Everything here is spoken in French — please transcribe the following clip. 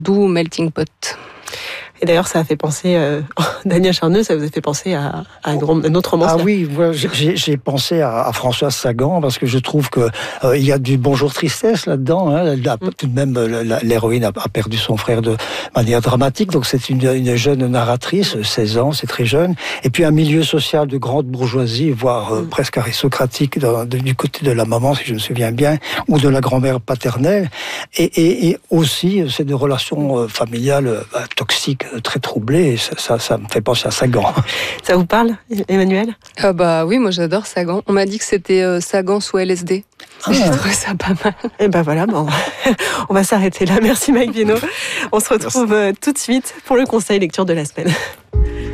Doux Melting Pot. Et d'ailleurs, ça a fait penser, Daniel Charneux, ça vous a fait penser à un autre roman. Ah oui, j'ai pensé à Françoise Sagan, parce que je trouve que il y a du Bonjour Tristesse là-dedans. Hein. Tout de même, l'héroïne a perdu son frère de manière dramatique, donc c'est une jeune narratrice, 16 ans, c'est très jeune. Et puis un milieu social de grande bourgeoisie, voire presque aristocratique du côté de la maman, si je me souviens bien, ou de la grand-mère paternelle. Et aussi, c'est des relations familiales toxiques, très troublé, et ça me fait penser à Sagan. Ça vous parle, Emmanuel ? Oui, moi j'adore Sagan. On m'a dit que c'était Sagan sous LSD. J'ai trouvé ça pas mal. Et voilà, on va s'arrêter là. Merci Mike Viano. On se retrouve tout de suite pour le conseil lecture de la semaine.